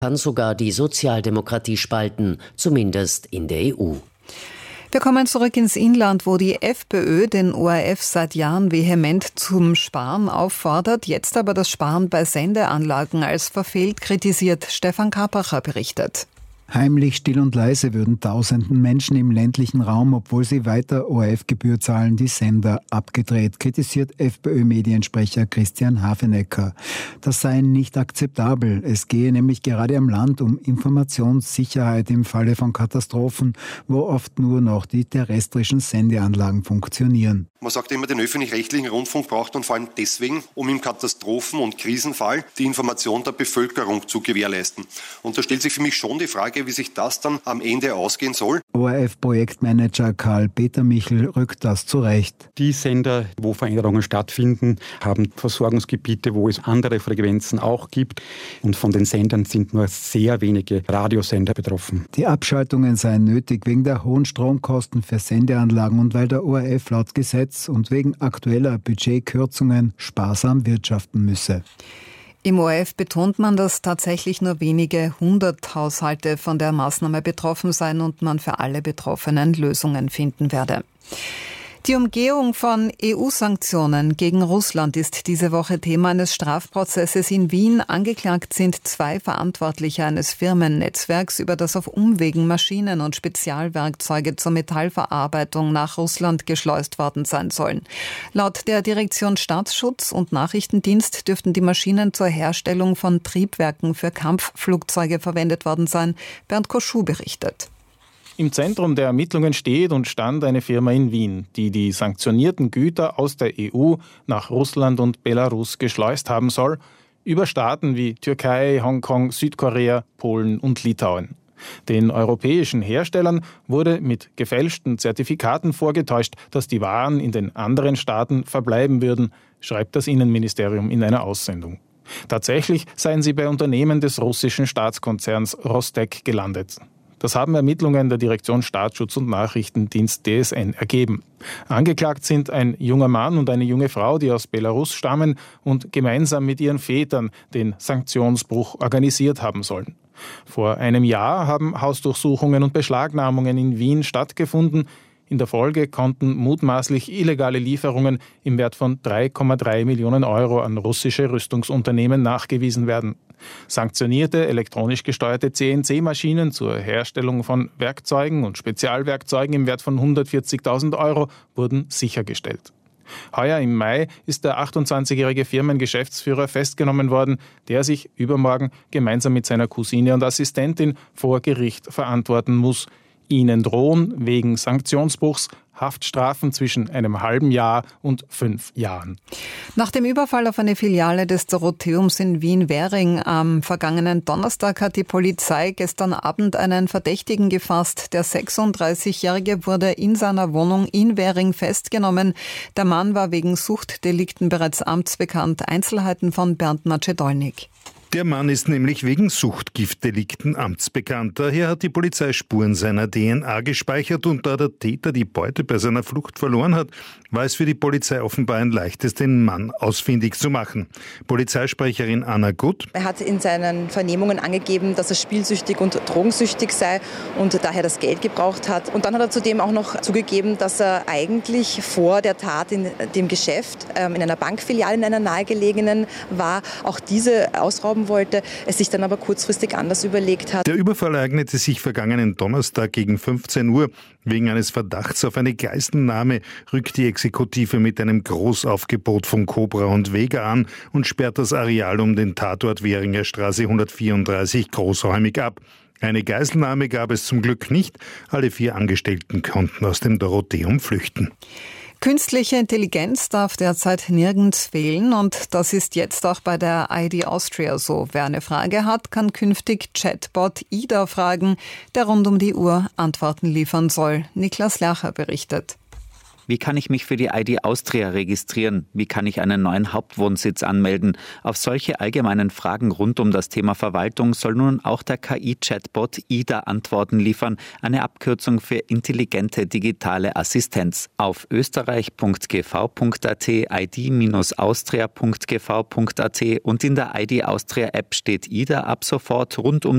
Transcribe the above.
kann sogar die Sozialdemokratie spalten, zumindest in der EU. Wir kommen zurück ins Inland, wo die FPÖ den ORF seit Jahren vehement zum Sparen auffordert, jetzt aber das Sparen bei Sendeanlagen als verfehlt kritisiert. Stefan Karpacher berichtet. Heimlich, still und leise würden tausenden Menschen im ländlichen Raum, obwohl sie weiter ORF-Gebühr zahlen, die Sender abgedreht, kritisiert FPÖ-Mediensprecher Christian Hafenecker. Das sei nicht akzeptabel. Es gehe nämlich gerade am Land um Informationssicherheit im Falle von Katastrophen, wo oft nur noch die terrestrischen Sendeanlagen funktionieren. Man sagt immer, den öffentlich-rechtlichen Rundfunk braucht man vor allem deswegen, um im Katastrophen- und Krisenfall die Information der Bevölkerung zu gewährleisten. Und da stellt sich für mich schon die Frage, wie sich das dann am Ende ausgehen soll. ORF-Projektmanager Karl-Peter Michel rückt das zurecht. Die Sender, wo Veränderungen stattfinden, haben Versorgungsgebiete, wo es andere Frequenzen auch gibt. Und von den Sendern sind nur sehr wenige Radiosender betroffen. Die Abschaltungen seien nötig wegen der hohen Stromkosten für Sendeanlagen und weil der ORF laut Gesetz und wegen aktueller Budgetkürzungen sparsam wirtschaften müsse. Im ORF betont man, dass tatsächlich nur wenige 100 Haushalte von der Maßnahme betroffen seien und man für alle Betroffenen Lösungen finden werde. Die Umgehung von EU-Sanktionen gegen Russland ist diese Woche Thema eines Strafprozesses in Wien. Angeklagt sind 2 Verantwortliche eines Firmennetzwerks, über das auf Umwegen Maschinen und Spezialwerkzeuge zur Metallverarbeitung nach Russland geschleust worden sein sollen. Laut der Direktion Staatsschutz und Nachrichtendienst dürften die Maschinen zur Herstellung von Triebwerken für Kampfflugzeuge verwendet worden sein. Bernd Koschuh berichtet. Im Zentrum der Ermittlungen steht und stand eine Firma in Wien, die die sanktionierten Güter aus der EU nach Russland und Belarus geschleust haben soll, über Staaten wie Türkei, Hongkong, Südkorea, Polen und Litauen. Den europäischen Herstellern wurde mit gefälschten Zertifikaten vorgetäuscht, dass die Waren in den anderen Staaten verbleiben würden, schreibt das Innenministerium in einer Aussendung. Tatsächlich seien sie bei Unternehmen des russischen Staatskonzerns Rostec gelandet. Das haben Ermittlungen der Direktion Staatsschutz und Nachrichtendienst DSN ergeben. Angeklagt sind ein junger Mann und eine junge Frau, die aus Belarus stammen und gemeinsam mit ihren Vätern den Sanktionsbruch organisiert haben sollen. Vor einem Jahr haben Hausdurchsuchungen und Beschlagnahmungen in Wien stattgefunden. In der Folge konnten mutmaßlich illegale Lieferungen im Wert von 3,3 Millionen Euro an russische Rüstungsunternehmen nachgewiesen werden. Sanktionierte elektronisch gesteuerte CNC-Maschinen zur Herstellung von Werkzeugen und Spezialwerkzeugen im Wert von 140.000 Euro wurden sichergestellt. Heuer im Mai ist der 28-jährige Firmengeschäftsführer festgenommen worden, der sich übermorgen gemeinsam mit seiner Cousine und Assistentin vor Gericht verantworten muss. Ihnen drohen wegen Sanktionsbruchs Haftstrafen zwischen einem halben Jahr und 5 Jahren. Nach dem Überfall auf eine Filiale des Dorotheums in Wien-Währing am vergangenen Donnerstag hat die Polizei gestern Abend einen Verdächtigen gefasst. Der 36-Jährige wurde in seiner Wohnung in Währing festgenommen. Der Mann war wegen Suchtdelikten bereits amtsbekannt. Einzelheiten von Bernd Macedolnik. Der Mann ist nämlich wegen Suchtgiftdelikten amtsbekannt. Daher hat die Polizei Spuren seiner DNA gespeichert und da der Täter die Beute bei seiner Flucht verloren hat, war es für die Polizei offenbar ein leichtes, den Mann ausfindig zu machen. Polizeisprecherin Anna Gutt. Er hat in seinen Vernehmungen angegeben, dass er spielsüchtig und drogensüchtig sei und daher das Geld gebraucht hat. Und dann hat er zudem auch noch zugegeben, dass er eigentlich vor der Tat in dem Geschäft, in einer Bankfiliale, in einer nahegelegenen war, auch diese ausrauben wollte, es sich dann aber kurzfristig anders überlegt hat. Der Überfall ereignete sich vergangenen Donnerstag gegen 15 Uhr. Wegen eines Verdachts auf eine Geiselnahme rückt die Exekutive mit einem Großaufgebot von Cobra und Vega an und sperrt das Areal um den Tatort Währinger Straße 134 großräumig ab. Eine Geiselnahme gab es zum Glück nicht. Alle 4 Angestellten konnten aus dem Dorotheum flüchten. Künstliche Intelligenz darf derzeit nirgends fehlen und das ist jetzt auch bei der ID Austria so. Wer eine Frage hat, kann künftig Chatbot Ida fragen, der rund um die Uhr Antworten liefern soll. Niklas Lercher berichtet. Wie kann ich mich für die ID Austria registrieren? Wie kann ich einen neuen Hauptwohnsitz anmelden? Auf solche allgemeinen Fragen rund um das Thema Verwaltung soll nun auch der KI-Chatbot IDA Antworten liefern, eine Abkürzung für intelligente digitale Assistenz. Auf österreich.gv.at, id-austria.gv.at und in der ID Austria App steht IDA ab sofort rund um